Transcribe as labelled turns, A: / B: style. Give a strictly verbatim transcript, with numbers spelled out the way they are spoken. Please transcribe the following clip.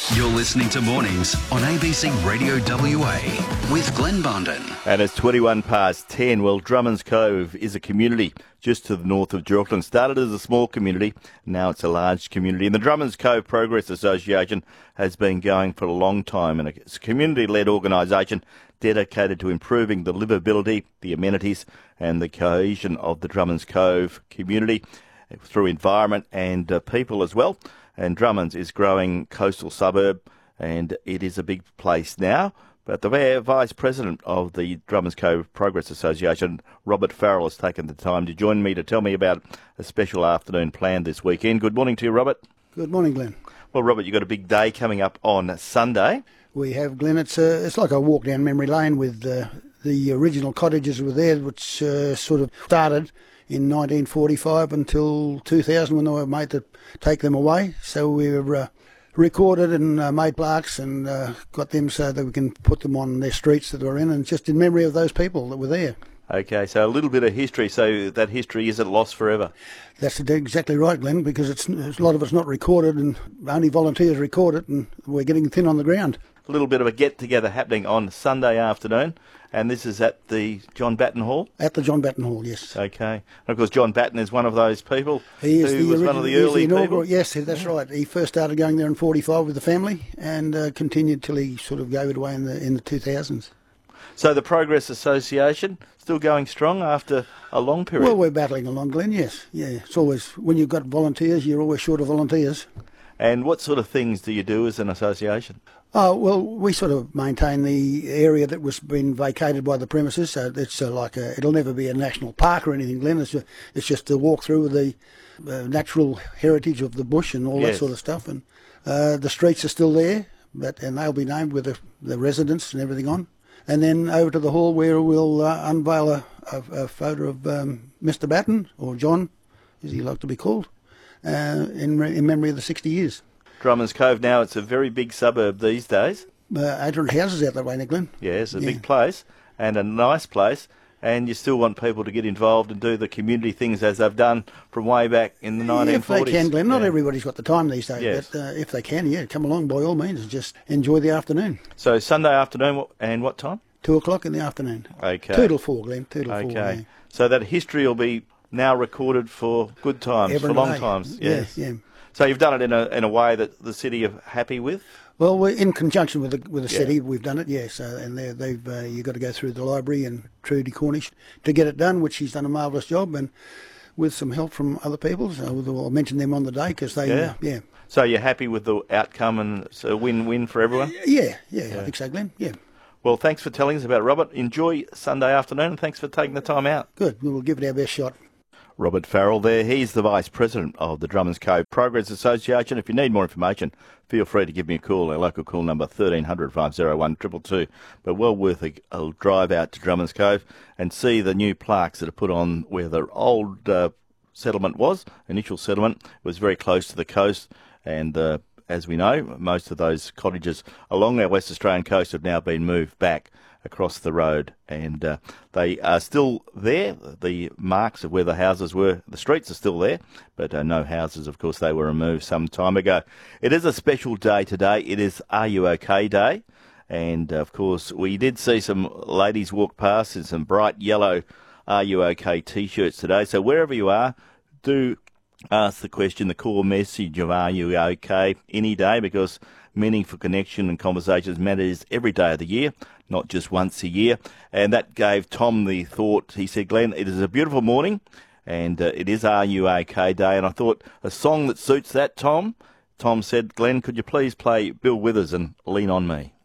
A: You're listening to Mornings on A B C Radio W A with Glenn Bondon.
B: And it's twenty-one past ten. Well, Drummond's Cove is a community just to the north of Geraldton. Started as a small community, now it's a large community. And the Drummond's Cove Progress Association has been going for a long time, and it's a community-led organisation dedicated to improving the livability, the amenities and the cohesion of the Drummond's Cove community through environment and uh, people as well. And Drummond's is growing coastal suburb, and it is a big place now. But the Vice President of the Drummond's Cove Progress Association, Robert Farrell, has taken the time to join me to tell me about a special afternoon planned this weekend. Good morning to you, Robert.
C: Good morning, Glenn.
B: Well, Robert, you've got a big day coming up on Sunday.
C: We have, Glenn. It's a, it's like a walk down memory lane with uh, the original cottages were there, which uh, sort of started in nineteen forty-five until two thousand when they were made to take them away. So we were uh, recorded and uh, made plaques and uh, got them so that we can put them on their streets that we're in, and just in memory of those people that were there.
B: Okay, so a little bit of history. So that history isn't lost forever.
C: That's exactly right, Glenn, because it's, a lot of it's not recorded and only volunteers record it, and we're getting thin on the ground.
B: A little bit of a get-together happening on Sunday afternoon, and this is at the John Batten Hall?
C: At the John Batten Hall, yes.
B: Okay. And of course, John Batten is one of those people
C: he is
B: who
C: the
B: was
C: original,
B: one of the early
C: the
B: people.
C: Yes, that's yeah. right. He first started going there in forty-five with the family and uh, continued till he sort of gave it away in the in the two thousands.
B: So the Progress Association still going strong after a long period?
C: Well, we're battling along, Glenn, yes. Yeah, it's always, when you've got volunteers, you're always short of volunteers.
B: And what sort of things do you do as an association?
C: Oh, well, we sort of maintain the area that was been vacated by the premises. So it's uh, like a, it'll never be a national park or anything, Glenn. It's, a, it's just a walk through with the uh, natural heritage of the bush and all
B: yes.
C: that sort of stuff. And uh, the streets are still there, but and they'll be named with the, the residents and everything on. And then over to the hall where we'll uh, unveil a, a, a photo of um, Mister Batten, or John, as he liked to be called, uh, in, in memory of the sixty years.
B: Drummond's Cove now, it's a very big suburb these days.
C: Uh, eight hundred houses out that way, Nick Glenn.
B: Yeah, it's a
C: yeah.
B: big place and a nice place, and you still want people to get involved and do the community things as they've done from way back in the nineteen forties.
C: If they can, Glenn. Not
B: yeah.
C: everybody's got the time these days,
B: yes.
C: but uh, if they can, yeah, come along by all means and just enjoy the afternoon.
B: So Sunday afternoon, and what time?
C: Two o'clock in the afternoon.
B: Okay.
C: Two till four, Glenn. Two till
B: okay.
C: four. Yeah.
B: So that history will be now recorded for good times,
C: Every
B: for long
C: day.
B: times. Yes.
C: Yeah, yeah.
B: So you've done it in a in a way that the city are happy with?
C: Well, we're in conjunction with the with the
B: yeah.
C: city. We've done it, yes. Uh, and they're, they've uh, you've got to go through the library and Trudy Cornish to get it done, which she's done a marvellous job, and with some help from other people. So I'll mention them on the day because they,
B: yeah.
C: Uh, yeah.
B: So you're happy with the outcome, and it's a win-win for everyone?
C: Yeah, yeah,
B: yeah.
C: I think so, Glenn. Yeah.
B: Well, thanks for telling us about it, Robert. Enjoy Sunday afternoon, and thanks for taking the time out.
C: Good. We'll give it our best shot.
B: Robert Farrell there. He's the Vice President of the Drummond's Cove Progress Association. If you need more information, feel free to give me a call. Our local call number thirteen hundred, five oh one, two two two. But well worth a, a drive out to Drummond's Cove and see the new plaques that are put on where the old uh, settlement was. Initial settlement was very close to the coast, and uh, as we know, most of those cottages along our West Australian coast have now been moved back across the road, and uh, they are still there. The marks of where the houses were, the streets are still there, but uh, no houses, of course. They were removed some time ago. It is a special day today. It is Are You OK Day, and of course we did see some ladies walk past in some bright yellow Are You OK t-shirts today. So wherever you are, do ask the question, the core message of Are You OK any day, because meaningful connection and conversations matters every day of the year, not just once a year. And that gave Tom the thought. He said, Glenn, it is a beautiful morning, and uh, it is Are You OK Day. And I thought, a song that suits that, Tom. Tom said, Glenn, could you please play Bill Withers and Lean On Me?